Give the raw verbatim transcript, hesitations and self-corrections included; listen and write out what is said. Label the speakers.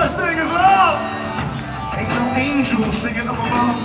Speaker 1: such thing as love. Ain't no angel singing up above.